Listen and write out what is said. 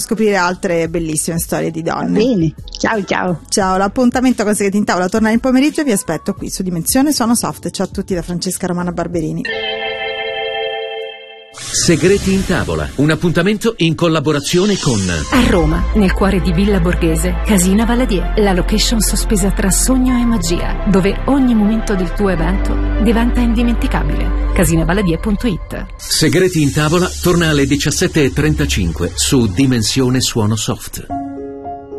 scoprire altre bellissime storie di donne. Bene, ciao. Ciao, l'appuntamento con Segreti in Tavola torna nel pomeriggio, vi aspetto qui su Dimensione Sono Soft. Ciao a tutti da Francesca Romana Barberini. Segreti in Tavola, un appuntamento in collaborazione con A Roma, nel cuore di Villa Borghese, Casina Valadier, la location sospesa tra sogno e magia, dove ogni momento del tuo evento diventa indimenticabile. Casinavaladier.it. Segreti in Tavola torna alle 17:35 su Dimensione Suono Soft.